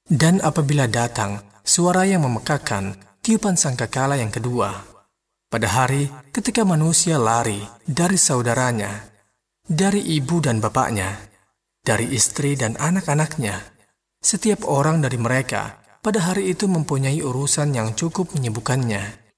Dan apabila datang suara yang memekakan, tiupan sangkakala yang kedua, pada hari ketika manusia lari dari saudaranya, dari ibu dan bapaknya, dari istri dan anak-anaknya, setiap orang dari mereka pada hari itu mempunyai urusan yang cukup menyibukkannya.